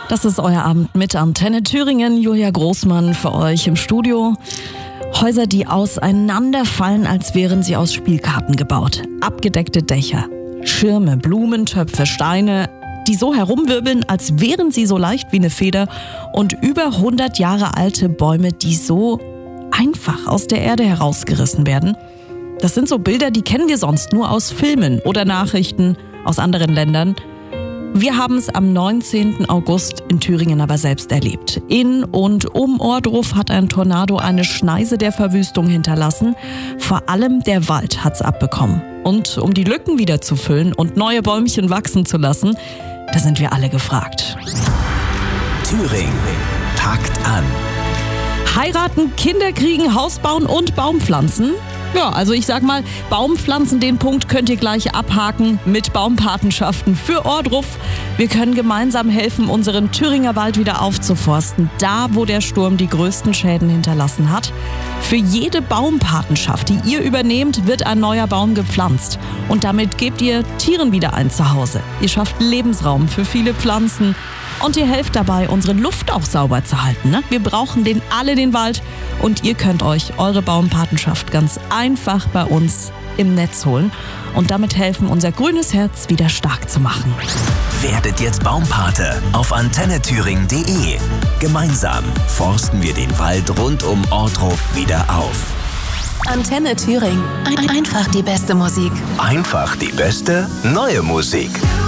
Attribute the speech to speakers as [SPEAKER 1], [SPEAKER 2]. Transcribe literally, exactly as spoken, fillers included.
[SPEAKER 1] Das ist euer Abend mit Antenne Thüringen. Julia Großmann für euch im Studio. Häuser, die auseinanderfallen, als wären sie aus Spielkarten gebaut. Abgedeckte Dächer, Schirme, Blumentöpfe, Steine, die so herumwirbeln, als wären sie so leicht wie eine Feder. Und über hundert Jahre alte Bäume, die so einfach aus der Erde herausgerissen werden. Das sind so Bilder, die kennen wir sonst nur aus Filmen oder Nachrichten aus anderen Ländern. Wir haben es am neunzehnten August in Thüringen aber selbst erlebt. In und um Ohrdruf hat ein Tornado eine Schneise der Verwüstung hinterlassen. Vor allem der Wald hat's abbekommen. Und um die Lücken wieder zu füllen und neue Bäumchen wachsen zu lassen, da sind wir alle gefragt.
[SPEAKER 2] Thüringen packt an.
[SPEAKER 1] Heiraten, Kinder kriegen, Haus bauen und Baumpflanzen. Ja, also ich sag mal, Baumpflanzen, den Punkt könnt ihr gleich abhaken mit Baumpatenschaften für Ohrdruf. Wir können gemeinsam helfen, unseren Thüringer Wald wieder aufzuforsten, da wo der Sturm die größten Schäden hinterlassen hat. Für jede Baumpatenschaft, die ihr übernehmt, wird ein neuer Baum gepflanzt. Und damit gebt ihr Tieren wieder ein Zuhause. Ihr schafft Lebensraum für viele Pflanzen. Und ihr helft dabei, unsere Luft auch sauber zu halten. Ne? Wir brauchen den alle, den Wald. Und ihr könnt euch eure Baumpatenschaft ganz einfach bei uns im Netz holen. Und damit helfen, unser grünes Herz wieder stark zu machen.
[SPEAKER 2] Werdet jetzt Baumpate auf antenne thüringen punkt de. Gemeinsam forsten wir den Wald rund um Ohrdruf wieder auf.
[SPEAKER 3] Antenne Thüringen. Ein- Einfach die beste Musik.
[SPEAKER 2] Einfach die beste neue Musik.